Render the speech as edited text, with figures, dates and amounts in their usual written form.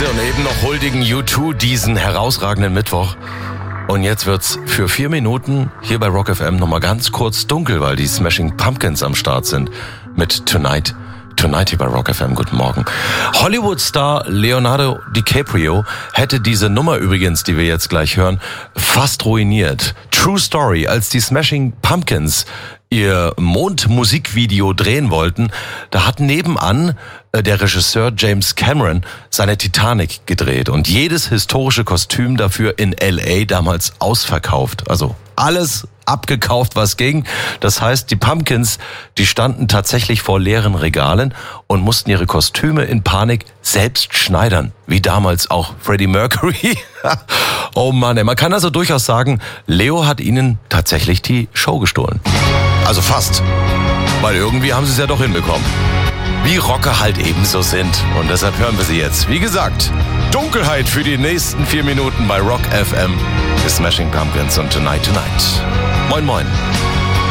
und eben noch huldigen U2 diesen herausragenden Mittwoch. Und jetzt wird's für 4 Minuten hier bei Rock FM nochmal ganz kurz dunkel, weil die Smashing Pumpkins am Start sind mit Tonight hier bei Rock FM. Guten Morgen. Hollywood-Star Leonardo DiCaprio hätte diese Nummer übrigens, die wir jetzt gleich hören, fast ruiniert. True Story, als die Smashing Pumpkins ihr Mondmusikvideo drehen wollten, da hat nebenan der Regisseur James Cameron seine Titanic gedreht und jedes historische Kostüm dafür in L.A. damals ausverkauft. Also alles abgekauft, was ging. Das heißt, die Pumpkins, die standen tatsächlich vor leeren Regalen und mussten ihre Kostüme in Panik selbst schneidern. Wie damals auch Freddie Mercury. Oh Mann, man kann also durchaus sagen, Leo hat ihnen tatsächlich die Show gestohlen. Also fast. Weil irgendwie haben sie es ja doch hinbekommen. Wie Rocker halt ebenso sind. Und deshalb hören wir sie jetzt. Wie gesagt, Dunkelheit für die nächsten 4 Minuten bei Rock FM. The Smashing Pumpkins und Tonight. Moin, moin.